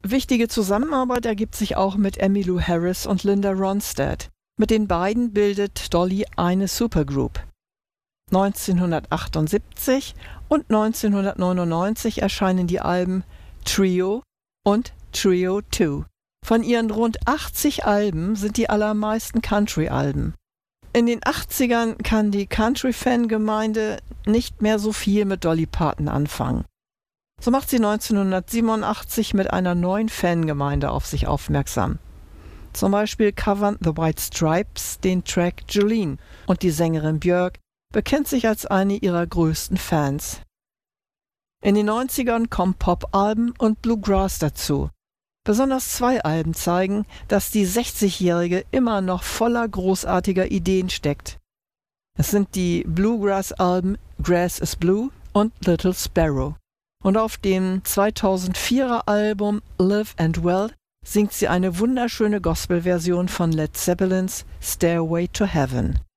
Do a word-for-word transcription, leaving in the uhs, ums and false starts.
Wichtige Zusammenarbeit ergibt sich auch mit Emmylou Harris und Linda Ronstadt. Mit den beiden bildet Dolly eine Supergroup. neunzehnhundertachtundsiebzig und neunzehnhundertneunundneunzig erscheinen die Alben Trio und Trio zwei. Von ihren rund achtzig Alben sind die allermeisten Country-Alben. In den achtzigern kann die Country-Fangemeinde nicht mehr so viel mit Dolly Parton anfangen. So macht sie neunzehnhundertsiebenundachtzig mit einer neuen Fangemeinde auf sich aufmerksam. Zum Beispiel covern The White Stripes den Track Jolene und die Sängerin Björk bekennt sich als eine ihrer größten Fans. In den neunzigern kommen Pop-Alben und Bluegrass dazu. Besonders zwei Alben zeigen, dass die sechzigjährige immer noch voller großartiger Ideen steckt. Es sind die Bluegrass-Alben Grass is Blue und Little Sparrow. Und auf dem zweitausendvierer Album Live and Well singt sie eine wunderschöne Gospelversion von Led Zeppelins Stairway to Heaven.